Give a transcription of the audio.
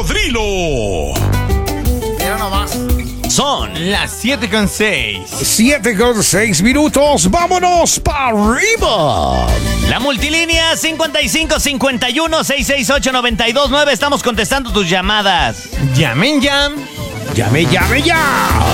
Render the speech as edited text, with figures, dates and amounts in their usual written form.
cocodrilo. Mira nomás. Son las 7:06. 7:06. Vámonos para arriba. La multilínea 55 51 668 929. Estamos contestando tus llamadas. Llamen ya. Llame ya.